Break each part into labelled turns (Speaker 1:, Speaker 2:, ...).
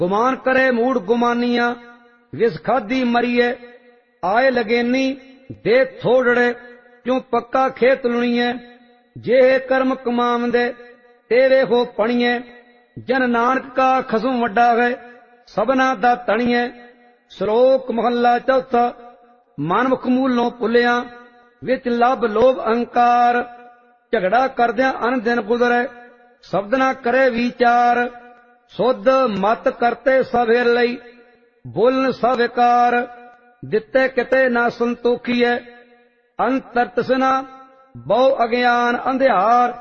Speaker 1: गुमान करे मूड गुमानिया, विस खादी मरिए, आए लगेनी देख थोड़े, क्यों पक्का खेत लुणीए, जे कर्म कमावंदे तेरे हो पणीए, जन नानक का खसम वड्डा है, सबना दा तणीए। श्लोक महला चौथा। मनमुख मूलों पुलिया, विच लभ लोभ अहंकार, झगड़ा करदियां अन दिन गुजरे, शब्द ना करे विचार, सुध मत करते सभेर लई, बोलन सब विकार, दिते किते ना संतोखीए, अंतर तसना बहु अज्ञान अंधियार।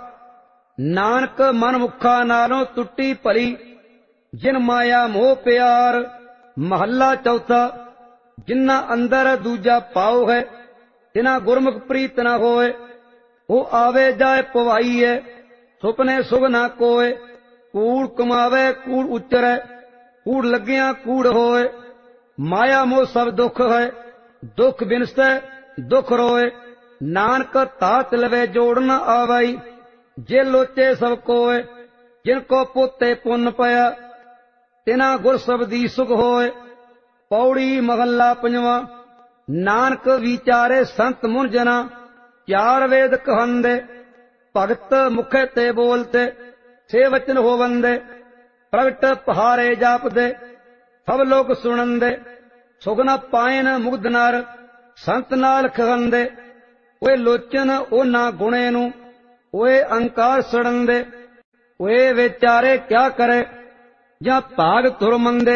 Speaker 1: नानक मन मुखा नालों टुटी भली, जिन माया मोह प्यार। महला चौथा। जिन्ना अंदर दूजा पाओ है, तिना गुरमुख प्रीत न होए, वो आवे जाए पवाईए, सुपने सुग ना कोय। कूड़ कमावे कूड़ उचरै, कूड़ लगिया कूड़ होए, माया मोह सब दुख है, दुख बिनसै दुख रोए। नानक तात लवे जोड़ न आवई, जे लोचे सब कोय। जिनको पोते पुन पया, तिना गुर सबदी सुख होए। पौड़ी महला पंजवा। नानक विचारे संत मुन जना, चार वेद कहंदे, भगत मुखे ते बोलते, छे वचन होवंदे, प्रगट पहारे जापदे, सब लोग सुनंदे, सुख न पायन मुग्ध नर, संत नाल कहंदे। ओए लोचन ओ ना गुणे नू, ओए अंकार सड़ंदे, ओए विचारे क्या करे, ਜਾਂ ਭਾਗ ਤੁਰ ਮੰਦੇ।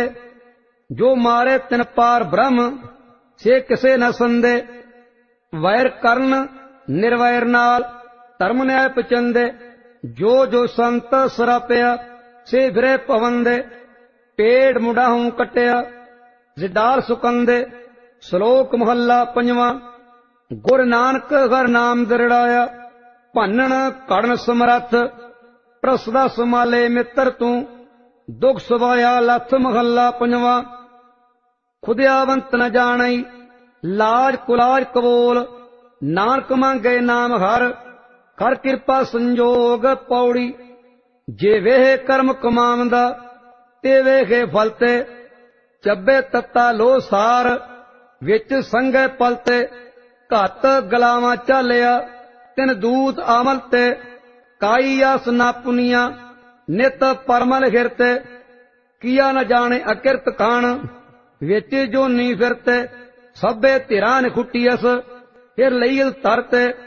Speaker 1: ਜੋ ਮਾਰੇ ਤਿਨ ਪਾਰ ਬ੍ਰਹਮ, ਸੇ ਕਿਸੇ ਨ ਸੰਦੇ। ਵੈਰ ਕਰਨ ਨਿਰਵੈਰ ਨਾਲ, ਧਰਮ ਨਿਆਇ ਪਚੰਦੇ। ਜੋ ਜੋ ਸੰਤ ਸਰਾਪਿਆ, ਸੇ ਫਿਰੇ ਪਵੰਦੇ। ਪੇੜ ਮੁੰਡਾਹੋਂ ਕੱਟਿਆ, ਜਿਦਾਰ ਸੁਕੰਦੇ। ਸ਼ਲੋਕ ਮਹੱਲਾ ਪੰਜਵਾਂ। ਗੁਰ ਨਾਨਕ ਹਰ ਨਾਮ ਦਰੜਾਇਆ, ਭੰਨਣ ਕੜਨ ਸਮਰੱਥ। ਪ੍ਰਸਦਾ ਸਮਾਲੇ ਮਿੱਤਰ ਤੂੰ, दुख सुभाया लथ। महला पंजवा। खुदियावंत न जाणई, लाज कुलाज कबोल, नानक मांगे नाम हर, कर कृपा संजोग। पौड़ी। जे वेह कर्म कमावंदा, ते वेखे फलते, ਚੱਬੇ ਤੱਤਾ ਲੋ ਸਾਰ, ਵਿੱਚ ਸੰਗੇ ਪਲਤੇ। ਘੱਤ ਗਲਾਵਾਂ ਚਾਲਿਆ, ਤਿਨ ਦੂਤ ਆਮਲ ਤੇ। ਕਾਈ ਆਸ ਨਾ ਪੁਨੀਆਂ, नित परमल हिरते। किया न जाने अकिरत खान, विच जोनी फिरते। सभे धिरां ने खुटियस, फिर लईल तरते।